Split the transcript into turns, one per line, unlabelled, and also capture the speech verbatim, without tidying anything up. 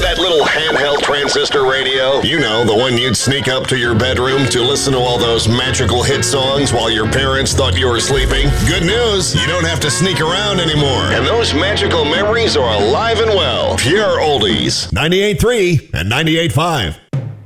That little handheld transistor radio. You know, the one you'd sneak up to your bedroom to listen to all those magical hit songs while your parents thought you were sleeping. Good news, you don't have to sneak around anymore. And those magical memories are alive and well. Pure oldies.
ninety-eight point three and ninety-eight point five.